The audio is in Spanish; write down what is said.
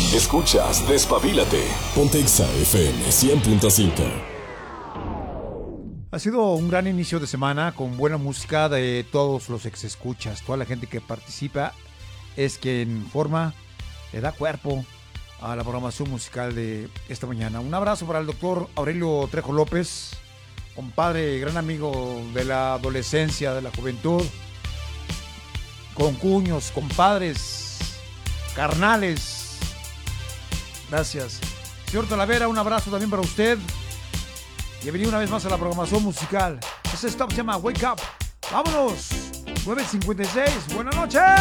Escuchas Despabilate. Ponte Exa FM 100.5. Ha sido un gran inicio de semana con buena música de todos los exescuchas. Toda la gente que participa es quien forma, le da cuerpo a la programación musical de esta mañana. Un abrazo para el doctor Aurelio Trejo López, compadre, gran amigo de la adolescencia, de la juventud, concuños, compadres, carnales. Gracias. Señor Talavera, un abrazo también para usted. Bienvenido una vez más a la programación musical. Este stop se llama Wake Up. ¡Vámonos! 9:56. ¡Buenas noches!